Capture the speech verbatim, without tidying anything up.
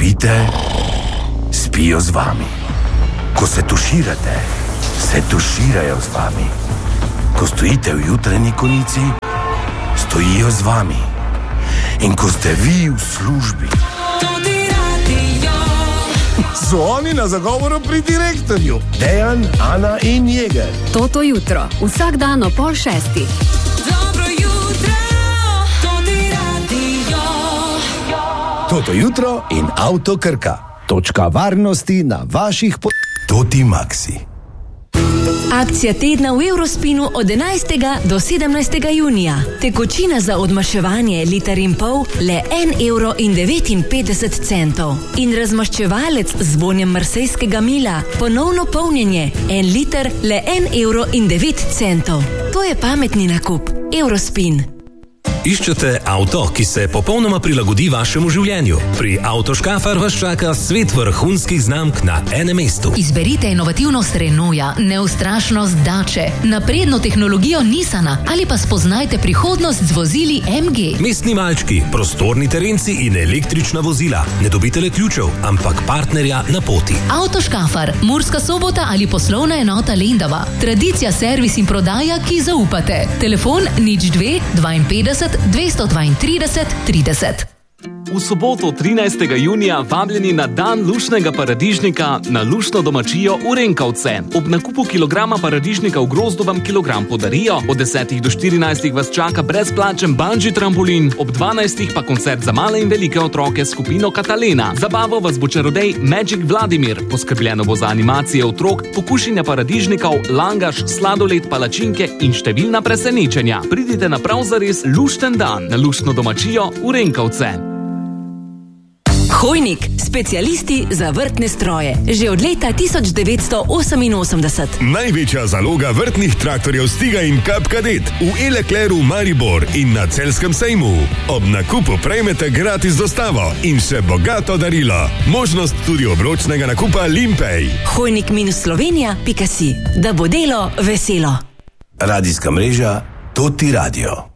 spite, spijo z vami. Ko se tuširate, se tuširajo z vami. Ko stojite v jutranji konici, stojijo z vami. In ko ste vi v službi, so oni na zagovoru pri direktorju. Dejan, Ana in Jeger. Toto jutro, vsak dan o pol šestih. Dobro jutro, Toti Radio. Toto jutro in Avto Krka. Točka varnosti na vaših pot... Toti Maxi. Akcija tedna v Eurospinu od enajstega do sedemnajstega junija. Tekočina za odmaševanje liter in pol le en evro in devetinpetdeset centov. In razmaščevalec z vonjem marsejskega mila, ponovno polnjenje, en liter le en evro in devet centov. To je pametni nakup. Eurospin. Iščete avto, ki se popolnoma prilagodi vašemu življenju? Pri Avtoškafar vas čaka svet vrhunskih znamk na enem mestu. Izberite inovativnost Renaulta, neustrašnost Dače, napredno tehnologijo Nissana ali pa spoznajte prihodnost z vozili M G. Mestni malčki, prostorni terenci in električna vozila. Ne dobite le ključev, ampak partnerja na poti. Avtoškafar, Murska Sobota ali poslovna enota Lendava. Tradicija, servis in prodaja, ki zaupate. Telefon nič dve dvainpetdeset dvesto dvaintrideset trideset. V soboto trinajstega junija vabljeni na dan lušnega paradižnika na lušno domačijo v Renkovce. Ob nakupu kilograma paradižnika v grozdu vam kilogram podarijo, od desetih do štirinajstih vas čaka brezplačen bungee trampolin, ob dvanajstih pa koncert za male in velike otroke s skupino Katalena. Zabavo vas bo čarodej Magic Vladimir, poskrbljeno bo za animacije otrok, pokušanja paradižnikov, langaš, sladoled, palačinke in številna presenečenja. Pridite na prav zares lušten dan na lušno domačijo v Renkovce. Hojnik, specialisti za vrtne stroje. Že od leta tisoč devetsto oseminosemdeset. Največja zaloga vrtnih traktorjev Stiga in Kap Kadet v E-Leclercu Maribor in na Celjskem sejmu. Ob nakupu prejmete gratis dostavo in še bogato darilo. Možnost tudi obročnega nakupa Limpej. Hojnik minus Slovenija pika si. Da bo delo veselo. Radijska mreža Toti Radio.